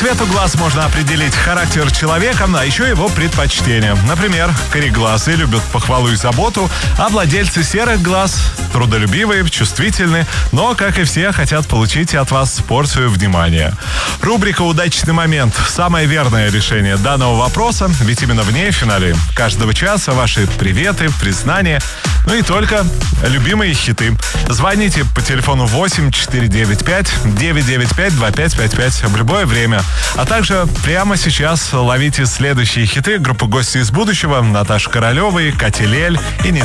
цвету глаз можно определить характер человека, а еще его предпочтения. Например, кореглазые любят похвалу и заботу, а владельцы серых глаз трудолюбивые, чувствительны, но, как и все, хотят получить от вас порцию внимания. Рубрика «Удачный момент» — самое верное решение данного вопроса, ведь именно в ней в финале каждого часа ваши приветы, признания, ну и только любимые хиты. Звоните по телефону 8-495-995-2555 в любое время. А также прямо сейчас ловите следующие хиты группы «Гости из будущего», Наташи Королевой, Кати Лель и